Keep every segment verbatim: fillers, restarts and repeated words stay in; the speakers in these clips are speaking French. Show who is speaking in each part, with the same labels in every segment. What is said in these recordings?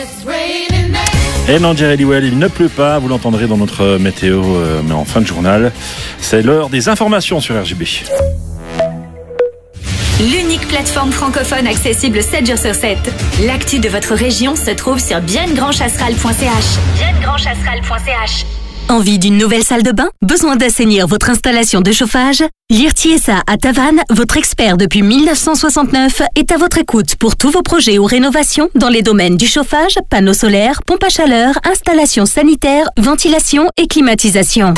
Speaker 1: Et non, Jerry Lewell, il ne pleut pas, vous l'entendrez dans notre météo, euh, mais en fin de journal. C'est l'heure des informations sur R G B.
Speaker 2: L'unique plateforme francophone accessible sept jours sur sept. L'actu de votre région se trouve sur bienne grand chasseral point c h. bienne grand chasseral point c h. Envie d'une nouvelle salle de bain? Besoin d'assainir votre installation de chauffage? Lirtiesa à Tavannes, votre expert depuis mille neuf cent soixante-neuf, est à votre écoute pour tous vos projets ou rénovations dans les domaines du chauffage, panneaux solaires, pompes à chaleur, installations sanitaires, ventilation et climatisation.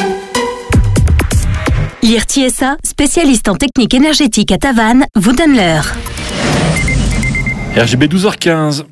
Speaker 2: Lirtiesa, spécialiste en technique énergétique à Tavannes, vous donne l'heure.
Speaker 1: R G B douze heures quinze.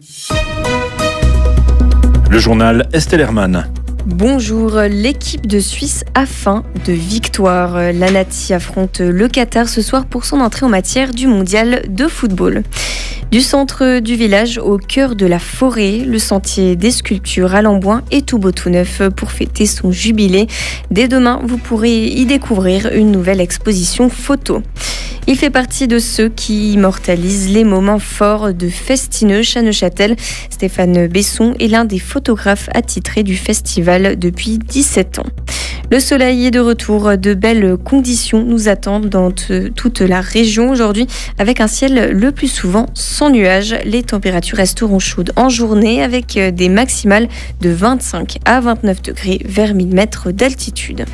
Speaker 1: Le journal Estelle Hermann.
Speaker 3: Bonjour, l'équipe de Suisse a faim de victoire. L'Anati affronte le Qatar ce soir pour son entrée en matière du mondial de football. Du centre du village au cœur de la forêt, le sentier des sculptures à Lamboin est tout beau tout neuf pour fêter son jubilé. Dès demain, vous pourrez y découvrir une nouvelle exposition photo. Il fait partie de ceux qui immortalisent les moments forts de Festineuch à Neuchâtel. Stéphane Besson est l'un des photographes attitrés du festival depuis dix-sept ans. Le soleil est de retour, de belles conditions nous attendent dans t- toute la région aujourd'hui avec un ciel le plus souvent sans nuages. Les températures resteront chaudes en journée avec des maximales de vingt-cinq à vingt-neuf degrés vers mille mètres d'altitude.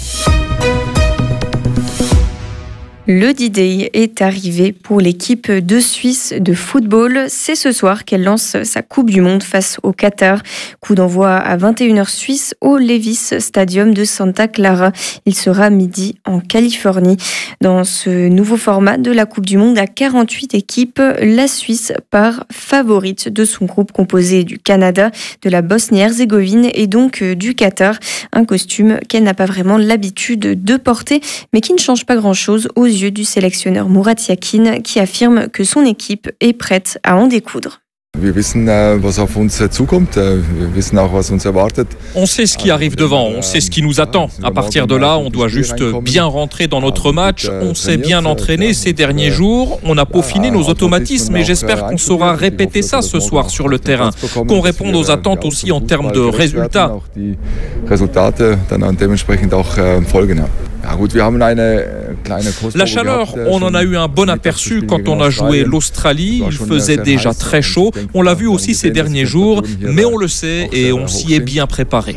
Speaker 3: Le D-Day est arrivé pour l'équipe de Suisse de football. C'est ce soir qu'elle lance sa Coupe du Monde face au Qatar. Coup d'envoi à vingt et une heures Suisse au Levi's Stadium de Santa Clara. Il sera midi en Californie. Dans ce nouveau format de la Coupe du Monde à quarante-huit équipes, la Suisse part favorite de son groupe composé du Canada, de la Bosnie-Herzégovine et donc du Qatar. Un costume qu'elle n'a pas vraiment l'habitude de porter, mais qui ne change pas grand-chose aux yeux du sélectionneur Murat Yakin qui affirme que son équipe est prête à en découdre.
Speaker 4: On sait ce qui arrive devant, on sait ce qui nous attend. À partir de là, on doit juste bien rentrer dans notre match. On s'est bien entraîné ces derniers jours, on a peaufiné nos automatismes et j'espère qu'on saura répéter ça ce soir sur le terrain. Qu'on réponde aux attentes aussi en termes de résultats. La chaleur, on en a eu un bon aperçu quand on a joué l'Australie. Il faisait déjà très chaud. On l'a vu aussi ces derniers jours, mais on le sait et on s'y est bien préparé.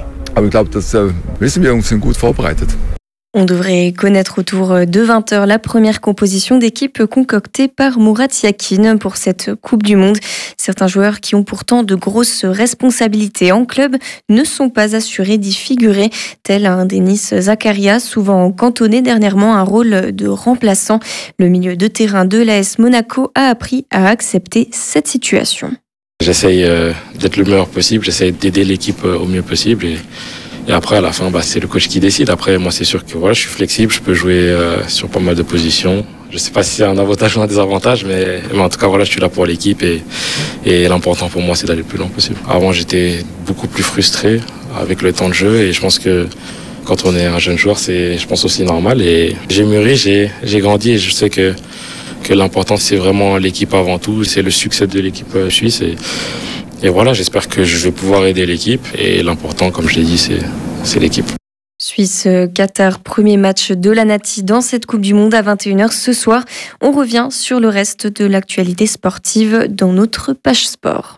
Speaker 3: On devrait connaître autour de vingt heures la première composition d'équipe concoctée par Murat Yakin pour cette Coupe du Monde. Certains joueurs qui ont pourtant de grosses responsabilités en club ne sont pas assurés d'y figurer, tel un Denis Zakaria, souvent cantonné dernièrement un rôle de remplaçant. Le milieu de terrain de l'A S Monaco a appris à accepter cette situation.
Speaker 5: J'essaye euh, d'être le meilleur possible, j'essaye d'aider l'équipe euh, au mieux possible et Et après, à la fin, bah, c'est le coach qui décide. Après, moi, c'est sûr que voilà, je suis flexible, je peux jouer euh, sur pas mal de positions. Je sais pas si c'est un avantage ou un désavantage, mais, mais en tout cas, voilà, je suis là pour l'équipe et, et l'important pour moi, c'est d'aller le plus loin possible. Avant, j'étais beaucoup plus frustré avec le temps de jeu et je pense que quand on est un jeune joueur, c'est, je pense, aussi normal. Et j'ai mûri, j'ai, j'ai grandi et je sais que, que l'important, c'est vraiment l'équipe avant tout. C'est le succès de l'équipe suisse et Et voilà, j'espère que je vais pouvoir aider l'équipe. Et l'important, comme je l'ai dit, c'est, c'est l'équipe.
Speaker 3: Suisse-Qatar, premier match de l'Anati dans cette Coupe du Monde à vingt et une heures ce soir. On revient sur le reste de l'actualité sportive dans notre page sport.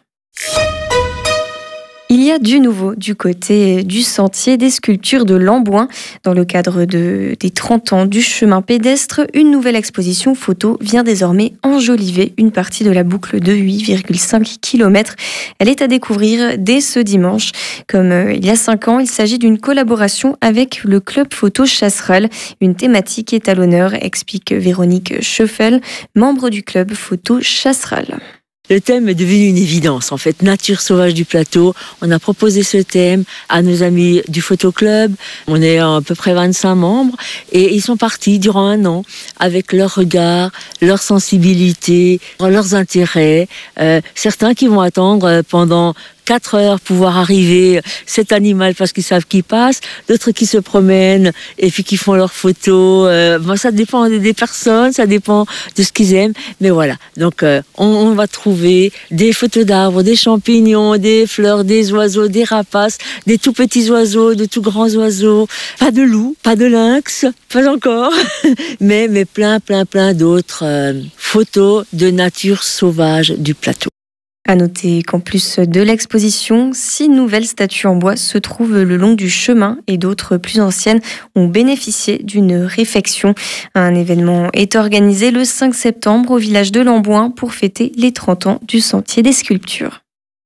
Speaker 3: Il y a du nouveau du côté du sentier des sculptures de Lamboin. Dans le cadre de, des trente ans du chemin pédestre, une nouvelle exposition photo vient désormais enjoliver une partie de la boucle de huit virgule cinq kilomètres. Elle est à découvrir dès ce dimanche. Comme euh, il y a cinq ans, il s'agit d'une collaboration avec le club photo Chasseral. Une thématique est à l'honneur, explique Véronique Scheffel, membre du club photo Chasseral.
Speaker 6: Le thème est devenu une évidence, en fait, nature sauvage du plateau. On a proposé ce thème à nos amis du Photo Club. On est à peu près vingt-cinq membres et ils sont partis durant un an avec leur regard, leur sensibilité, leurs intérêts. Euh, certains qui vont attendre pendant quatre heures pour voir arriver cet animal parce qu'ils savent qu'il passe, d'autres qui se promènent et puis qui font leurs photos. Euh, bon, ça dépend des personnes, ça dépend de ce qu'ils aiment. Mais voilà, donc euh, on, on va trouver des photos d'arbres, des champignons, des fleurs, des oiseaux, des rapaces, des tout petits oiseaux, de tout grands oiseaux. Pas de loups, pas de lynx, pas encore, mais, mais plein, plein, plein d'autres euh, photos de nature sauvage du plateau.
Speaker 3: À noter qu'en plus de l'exposition, six nouvelles statues en bois se trouvent le long du chemin et d'autres plus anciennes ont bénéficié d'une réfection. Un événement est organisé le cinq septembre au village de Lamboin pour fêter les trente ans du Sentier des Sculptures.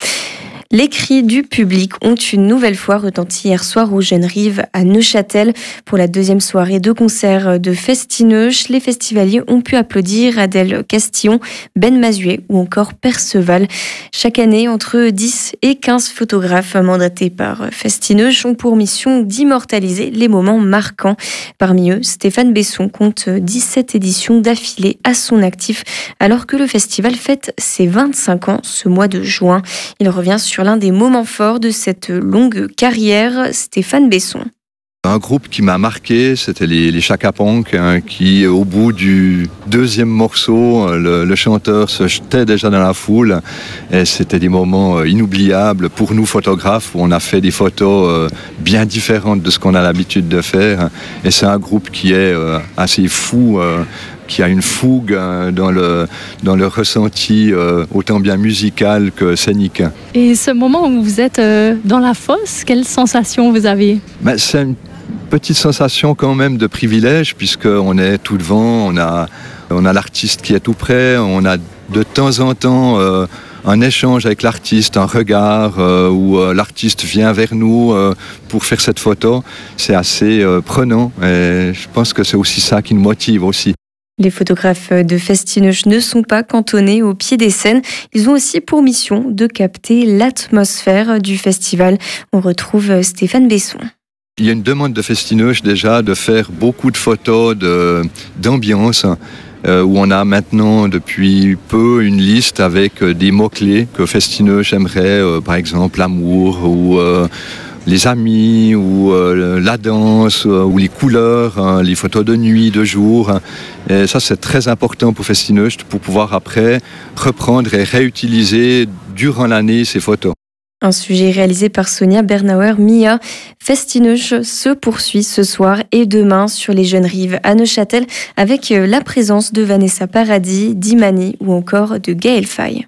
Speaker 3: Les cris du public ont une nouvelle fois retenti hier soir aux Jeunes Rives à Neuchâtel. Pour la deuxième soirée de concert de Festineuch, les festivaliers ont pu applaudir Adèle Castillon, Ben Mazuet ou encore Perceval. Chaque année, entre dix et quinze photographes mandatés par Festineuch ont pour mission d'immortaliser les moments marquants. Parmi eux, Stéphane Besson compte dix-sept éditions d'affilée à son actif, alors que le festival fête ses vingt-cinq ans ce mois de juin. Il revient sur l'un des moments forts de cette longue carrière, Stéphane Besson.
Speaker 7: Un groupe qui m'a marqué, c'était les, les Chaka Ponk, hein, qui au bout du deuxième morceau, le, le chanteur se jetait déjà dans la foule. Et c'était des moments inoubliables pour nous photographes, où on a fait des photos bien différentes de ce qu'on a l'habitude de faire. Et c'est un groupe qui est assez fou, qui a une fougue dans le, dans le ressenti euh, autant bien musical que scénique.
Speaker 8: Et ce moment où vous êtes euh, dans la fosse, quelle sensation vous avez ?
Speaker 7: Ben, c'est une petite sensation quand même de privilège, puisqu'on est tout devant, on a, on a l'artiste qui est tout près, on a de temps en temps euh, un échange avec l'artiste, un regard euh, où euh, l'artiste vient vers nous euh, pour faire cette photo. C'est assez euh, prenant et je pense que c'est aussi ça qui nous motive aussi.
Speaker 3: Les photographes de Festineuch ne sont pas cantonnés au pied des scènes. Ils ont aussi pour mission de capter l'atmosphère du festival. On retrouve Stéphane Besson.
Speaker 7: Il y a une demande de Festineuch déjà de faire beaucoup de photos de, d'ambiance, euh, où on a maintenant depuis peu une liste avec des mots-clés que Festineuch aimerait, euh, par exemple l'amour ou... Euh, les amis, ou euh, la danse, euh, ou les couleurs, hein, les photos de nuit, de jour. Et ça, c'est très important pour Festineuch pour pouvoir après reprendre et réutiliser durant l'année ces photos.
Speaker 3: Un sujet réalisé par Sonia Bernauer-Mia. Festineuch se poursuit ce soir et demain sur les Jeunes Rives à Neuchâtel avec la présence de Vanessa Paradis, d'Imani ou encore de Gaël Faye.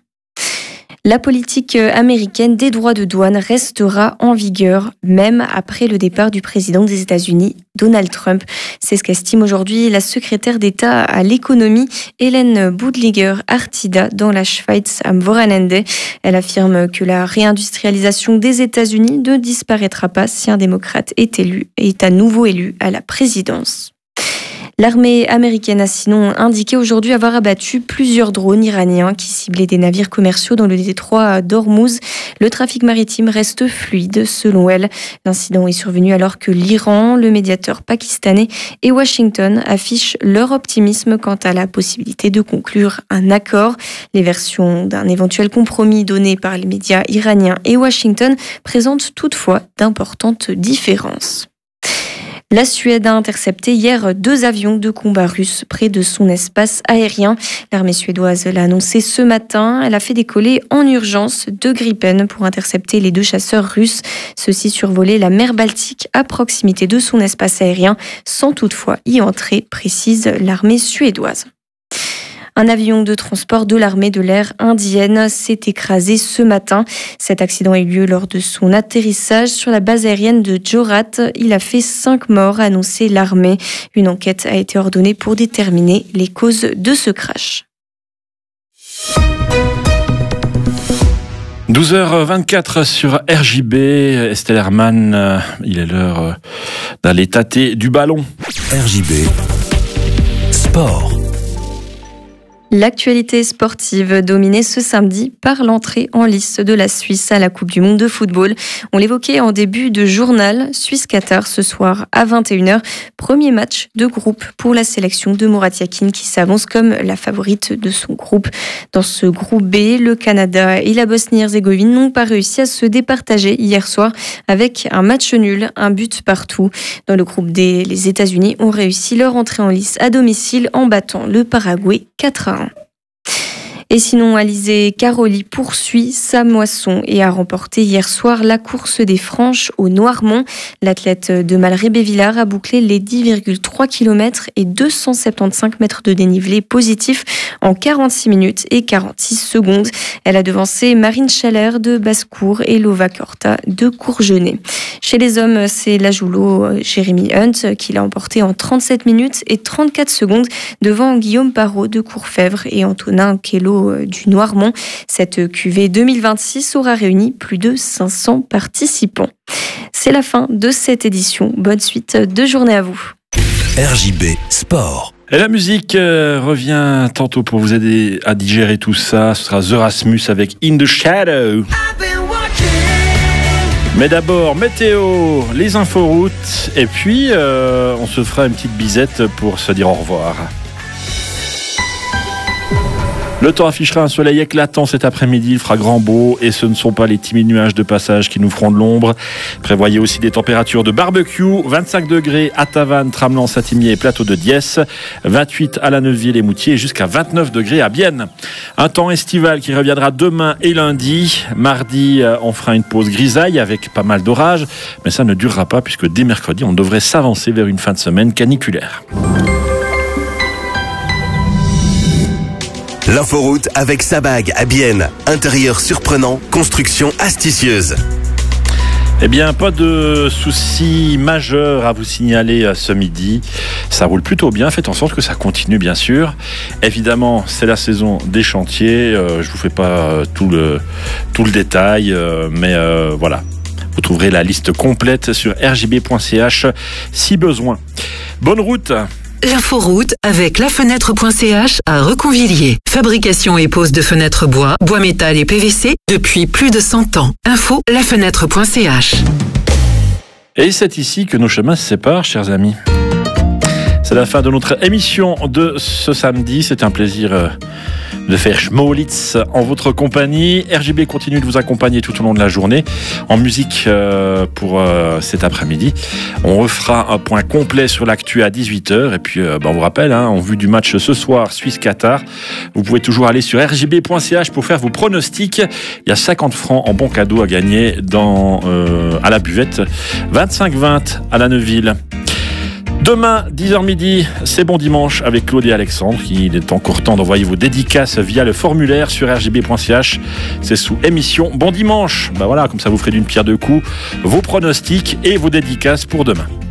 Speaker 3: La politique américaine des droits de douane restera en vigueur, même après le départ du président des États-Unis, Donald Trump. C'est ce qu'estime aujourd'hui la secrétaire d'État à l'économie, Hélène Budliger-Artida, dans la Schweiz am Wochenende. Elle affirme que la réindustrialisation des États-Unis ne disparaîtra pas si un démocrate est élu, est à nouveau élu à la présidence. L'armée américaine a sinon indiqué aujourd'hui avoir abattu plusieurs drones iraniens qui ciblaient des navires commerciaux dans le détroit d'Ormuz. Le trafic maritime reste fluide selon elle. L'incident est survenu alors que l'Iran, le médiateur pakistanais et Washington affichent leur optimisme quant à la possibilité de conclure un accord. Les versions d'un éventuel compromis données par les médias iraniens et Washington présentent toutefois d'importantes différences. La Suède a intercepté hier deux avions de combat russes près de son espace aérien. L'armée suédoise l'a annoncé ce matin. Elle a fait décoller en urgence deux Gripen pour intercepter les deux chasseurs russes. Ceux-ci survolaient la mer Baltique à proximité de son espace aérien, sans toutefois y entrer, précise l'armée suédoise. Un avion de transport de l'armée de l'air indienne s'est écrasé ce matin. Cet accident a eu lieu lors de son atterrissage sur la base aérienne de Jorat. Il a fait cinq morts, a annoncé l'armée. Une enquête a été ordonnée pour déterminer les causes de ce crash.
Speaker 1: douze heures vingt-quatre sur R J B. Estelle Hermann, il est l'heure d'aller tâter du ballon.
Speaker 9: R J B Sport.
Speaker 3: L'actualité sportive dominée ce samedi par l'entrée en lice de la Suisse à la Coupe du Monde de football. On l'évoquait en début de journal, Suisse-Qatar ce soir à vingt et une heures. Premier match de groupe pour la sélection de Murat Yakin qui s'avance comme la favorite de son groupe. Dans ce groupe B, le Canada et la Bosnie-Herzégovine n'ont pas réussi à se départager hier soir avec un match nul, un but partout. Dans le groupe D, les États-Unis ont réussi leur entrée en lice à domicile en battant le Paraguay quatre à un. Et sinon, Alizé Caroli poursuit sa moisson et a remporté hier soir la course des Franches au Noirmont. L'athlète de Malrée-Bévillard a bouclé les dix virgule trois kilomètres et deux cent soixante-quinze mètres de dénivelé positif en quarante-six minutes et quarante-six secondes. Elle a devancé Marine Schaller de Basse-Cour et Lova Corta de Courgenay. Chez les hommes, c'est l'Ajoulo Jérémy Hunt qui l'a emporté en trente-sept minutes et trente-quatre secondes devant Guillaume Parot de Courfèvre et Antonin Kello du Noirmont. Cette cuvée deux mille vingt-six aura réuni plus de cinq cents participants. C'est la fin de cette édition. Bonne suite de journée à vous.
Speaker 9: R J B Sport.
Speaker 1: Et la musique euh, revient tantôt pour vous aider à digérer tout ça. Ce sera The Rasmus avec In the Shadow. Mais d'abord, météo, les inforoutes, et puis euh, on se fera une petite bisette pour se dire au revoir. Le temps affichera un soleil éclatant cet après-midi, il fera grand beau et ce ne sont pas les timides nuages de passage qui nous feront de l'ombre. Prévoyez aussi des températures de barbecue, vingt-cinq degrés à Tavannes, Tramelan, Saint-Imier et Plateau de Diesse, vingt-huit à La Neuville et Moutier et jusqu'à vingt-neuf degrés à Bienne. Un temps estival qui reviendra demain et lundi. Mardi, on fera une pause grisaille avec pas mal d'orages, mais ça ne durera pas puisque dès mercredi, on devrait s'avancer vers une fin de semaine caniculaire.
Speaker 9: L'inforoute avec Sabag à Bienne. Intérieur surprenant, construction astucieuse.
Speaker 1: Eh bien, pas de soucis majeurs à vous signaler ce midi. Ça roule plutôt bien. Faites en sorte que ça continue, bien sûr. Évidemment, c'est la saison des chantiers. Euh, je vous fais pas tout le, tout le détail, euh, mais euh, voilà. Vous trouverez la liste complète sur r j b point c h si besoin. Bonne route!
Speaker 10: L'inforoute avec la fenêtre point c h à Reconvilliers. Fabrication et pose de fenêtres bois, bois métal et P V C depuis plus de cent ans. Info la fenêtre point c h.
Speaker 1: Et c'est ici que nos chemins se séparent, chers amis. C'est la fin de notre émission de ce samedi. C'est un plaisir de faire Schmolitz en votre compagnie. R J B continue de vous accompagner tout au long de la journée en musique euh, pour euh, cet après-midi. On refera un point complet sur l'actu à dix-huit heures et puis euh, bah, on vous rappelle, hein, en vue du match ce soir Suisse-Qatar, vous pouvez toujours aller sur r j b point c h pour faire vos pronostics. Il y a cinquante francs en bon cadeau à gagner dans, euh, à la buvette, vingt-cinq vingt à La Neuville. Demain, dix heures midi, c'est Bon Dimanche avec Claude et Alexandre. Il est encore temps d'envoyer vos dédicaces via le formulaire sur r j b point c h. C'est sous émission Bon Dimanche. Bah voilà, comme ça vous ferez d'une pierre deux coups vos pronostics et vos dédicaces pour demain.